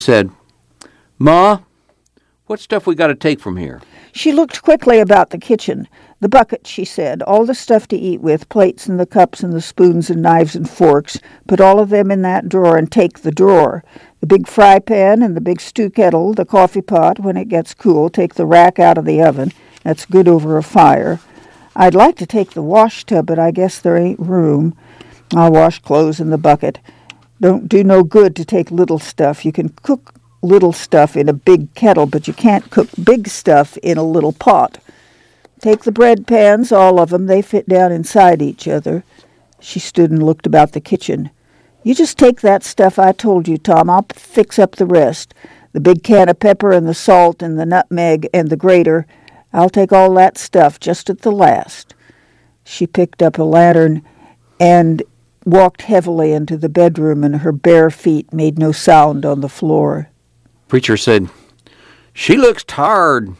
said, "Ma, what stuff we got to take from here?" She looked quickly about the kitchen. "The bucket," she said, "all the stuff to eat with, plates and the cups and the spoons and knives and forks. Put all of them in that drawer and take the drawer. The big fry pan and the big stew kettle, the coffee pot, when it gets cool, take the rack out of the oven. That's good over a fire. I'd like to take the wash tub, but I guess there ain't room. I'll wash clothes in the bucket. Don't do no good to take little stuff. You can cook little stuff in a big kettle, but you can't cook big stuff in a little pot. Take the bread pans, all of them. They fit down inside each other." She stood and looked about the kitchen. "You just take that stuff I told you, Tom. I'll fix up the rest. The big can of pepper and the salt and the nutmeg and the grater. I'll take all that stuff just at the last." She picked up a lantern and walked heavily into the bedroom, and her bare feet made no sound on the floor. Preacher said, "She looks tired."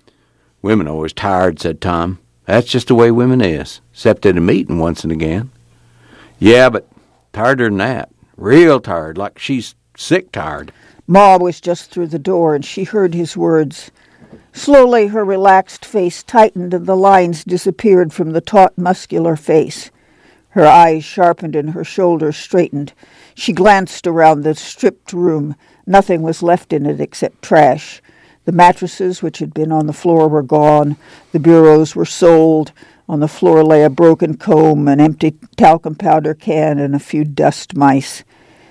"Women always tired," said Tom. "That's just the way women is, except at a meeting once and again." "Yeah, but tireder than that. Real tired, like she's sick tired." Ma was just through the door, and she heard his words. Slowly her relaxed face tightened, and the lines disappeared from the taut, muscular face. Her eyes sharpened and her shoulders straightened. She glanced around the stripped room. Nothing was left in it except trash. The mattresses which had been on the floor were gone. The bureaus were sold. On the floor lay a broken comb, an empty talcum powder can, and a few dust mice.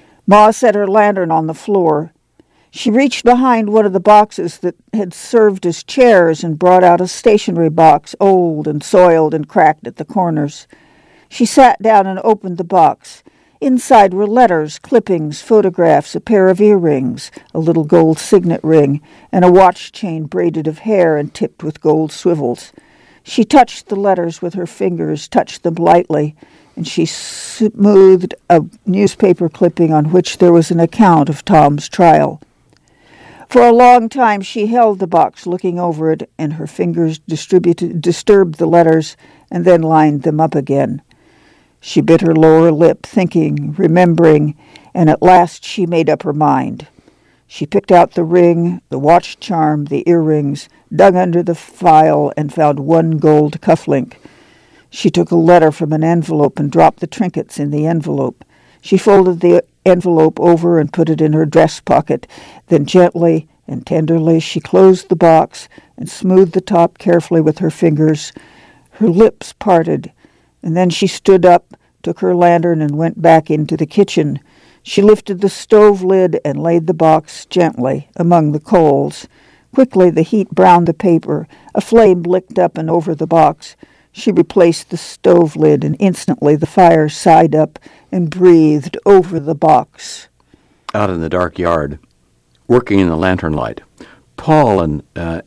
Ma set her lantern on the floor. She reached behind one of the boxes that had served as chairs and brought out a stationery box, old and soiled and cracked at the corners. She sat down and opened the box. Inside were letters, clippings, photographs, a pair of earrings, a little gold signet ring, and a watch chain braided of hair and tipped with gold swivels. She touched the letters with her fingers, touched them lightly, and she smoothed a newspaper clipping on which there was an account of Tom's trial. For a long time she held the box, looking over it, and her fingers disturbed the letters and then lined them up again. She bit her lower lip, thinking, remembering, and at last she made up her mind. She picked out the ring, the watch charm, the earrings, dug under the file, and found one gold cufflink. She took a letter from an envelope and dropped the trinkets in the envelope. She folded the envelope over and put it in her dress pocket. Then gently and tenderly she closed the box and smoothed the top carefully with her fingers. Her lips parted, and then she stood up, took her lantern, and went back into the kitchen. She lifted the stove lid and laid the box gently among the coals. Quickly the heat browned the paper. A flame licked up and over the box. She replaced the stove lid, and instantly the fire sighed up and breathed over the box. Out in the dark yard, working in the lantern light, Paul and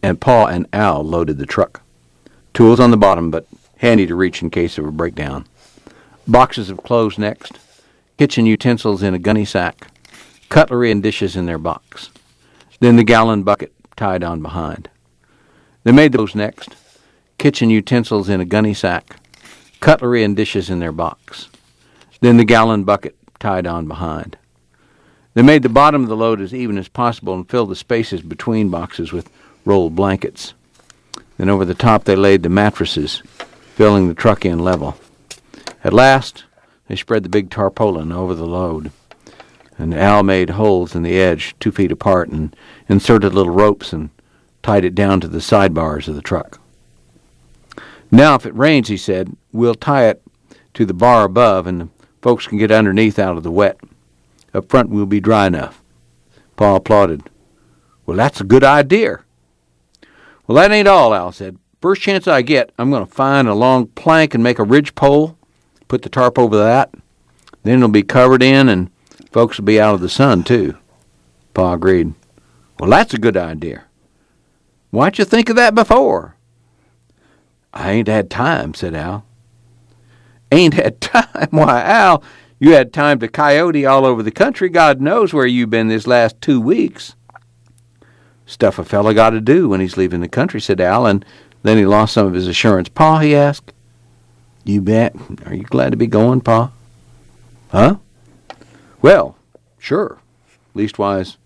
Al loaded the truck. Tools on the bottom, but handy to reach in case of a breakdown. Boxes of clothes next. Kitchen utensils in a gunny sack. Cutlery and dishes in their box. Then the gallon bucket tied on behind. They made those next. Kitchen utensils in a gunny sack. Cutlery and dishes in their box. Then the gallon bucket tied on behind. They made the bottom of the load as even as possible and filled the spaces between boxes with rolled blankets. Then over the top they laid the mattresses, filling the truck in level. At last, they spread the big tarpaulin over the load, and Al made holes in the edge 2 feet apart and inserted little ropes and tied it down to the sidebars of the truck. "Now, if it rains," he said, "we'll tie it to the bar above, and the folks can get underneath out of the wet. Up front, we'll be dry enough." Paul applauded. "Well, that's a good idea." "Well, that ain't all," Al said. "First chance I get, I'm going to find a long plank and make a ridge pole, put the tarp over that. Then it'll be covered in, and folks will be out of the sun, too." Pa agreed. "Well, that's a good idea. Why'd you think of that before?" "I ain't had time," said Al. "Ain't had time? Why, Al, you had time to coyote all over the country. God knows where you've been this last 2 weeks." "Stuff a fella got to do when he's leaving the country," said Al, and then he lost some of his assurance. "Pa," he asked. "You bet. Are you glad to be going, Pa?" "Huh? Well, sure. Leastwise,